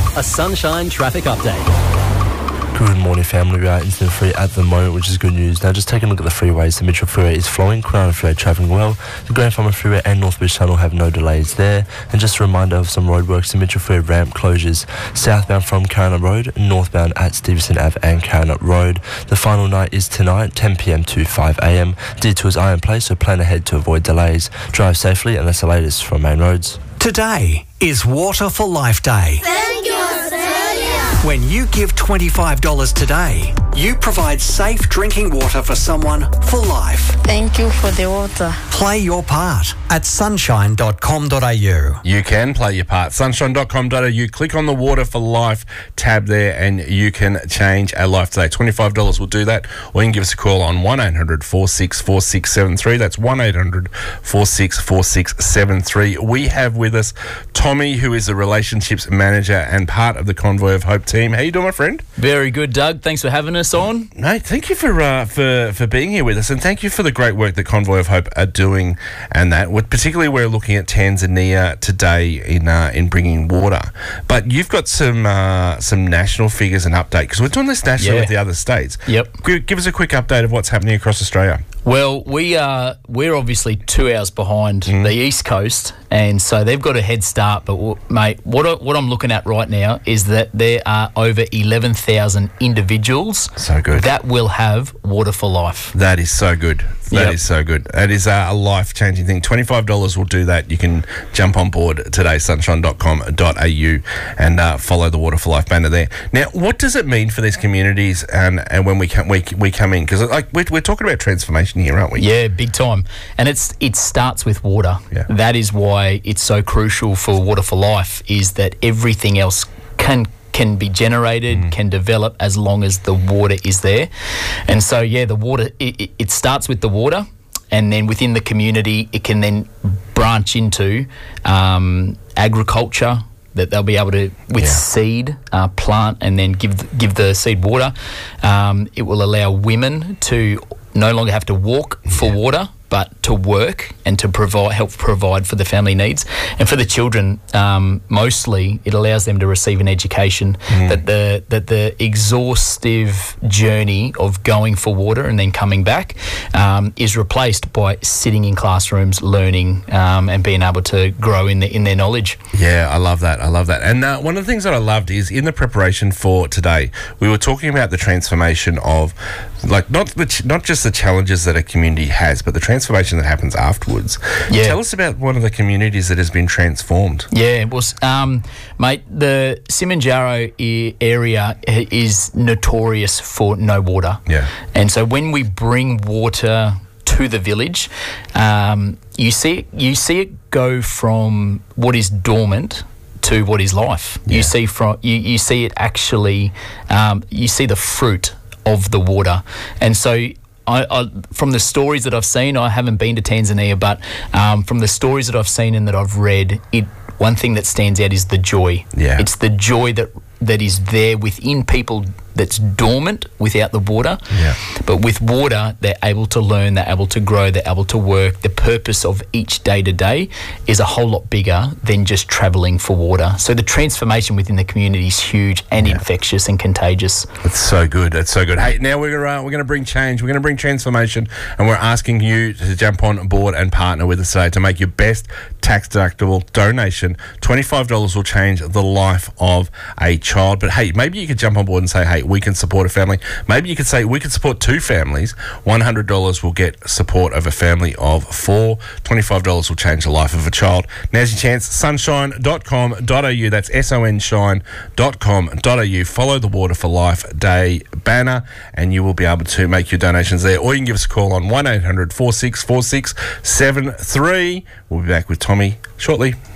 A Sunshine traffic update. Good morning, family. We are incident free at the moment, which is good news. Now, just taking a look at the freeways. The Mitchell Freeway is flowing. Crown Freeway travelling well. The Grand Farmer Freeway and North Beach Tunnel have no delays there. And just a reminder of some roadworks. The Mitchell Freeway ramp closures southbound from Karrinyup Road, northbound at Stevenson Ave and Karrinyup Road. The final night is tonight, 10 p.m. to 5 a.m. Detours are in place, so plan ahead to avoid delays. Drive safely, and that's the latest from Main Roads. Today is Water for Life Day. Thank you, Australia. When you give $25 today, you provide safe drinking water for someone for life. Thank you for the water. Play your part at sunshine.com.au. You can play your part. Sunshine.com.au. Click on the Water for Life tab there and you can change a life today. $25 will do that. Or you can give us a call on 1-800-464673. That's 1-800-464673. We have with us Tommy, who is the Relationships Manager and part of the Convoy of Hope team. How you doing, my friend? Very good, Doug. Thanks for having us on. No, thank you for being here with us, and thank you for the great work that Convoy of Hope are doing, and that particularly we're looking at Tanzania today in bringing water. But you've got some national figures and update, because we're doing this nationally with the other states. Yep. Give us a quick update of what's happening across Australia. Well, we're obviously 2 hours behind the East Coast, and so they've got a head start. But mate, what I'm looking at right now is that there are over 11,000 individuals that will have Water for Life. That is so good. That is so good. That is a life-changing thing. $25 will do that. You can jump on board today, sunshine.com.au, and follow the Water for Life banner there. Now, what does it mean for these communities and when we come in? Because we're talking about transformation here, aren't we? Yeah, big time. And it starts with water. Yeah. That is why it's so crucial for Water for Life, is that everything else can be generated, can develop as long as the water is there. And so, the water, it starts with the water, and then within the community, it can then branch into agriculture, that they'll be able to, with seed, plant and then give the seed water. It will allow women to no longer have to walk for water, but to work and to help provide for the family needs. And for the children, mostly, it allows them to receive an education, that the exhaustive journey of going for water and then coming back is replaced by sitting in classrooms, learning, and being able to grow in their knowledge. Yeah, I love that. And one of the things that I loved is in the preparation for today, we were talking about the transformation of, like, not just the challenges that a community has, but the transformation that happens afterwards. Yeah. Tell us about one of the communities that has been transformed. Yeah, well, mate, the Simanjaro area is notorious for no water. Yeah. And so when we bring water to the village, you see it go from what is dormant to what is life. Yeah. You see it actually, you see the fruit of the water. And so I from the stories that I've seen, I haven't been to Tanzania, but from the stories that I've seen and that I've read, one thing that stands out is the joy. Yeah. It's the joy that is there within people that's dormant without the water. Yeah. But with water, they're able to learn, they're able to grow, they're able to work. The purpose of each day-to-day is a whole lot bigger than just travelling for water. So the transformation within the community is huge and infectious and contagious. It's so good. It's so good. Hey, now we're going to bring change. We're going to bring transformation, and we're asking you to jump on board and partner with us today to make your best tax-deductible donation. $25 will change the life of a child. But hey, maybe you could jump on board and say, hey, we can support a family. Maybe you could say we could support 2 families. $100 will get support of a family of 4. $25 will change the life of a child. Now's your chance. Sunshine.com.au. That's sonshine.com.au. Follow the Water for Life Day banner and you will be able to make your donations there. Or you can give us a call on 1-800-464673. We'll be back with Tommy shortly.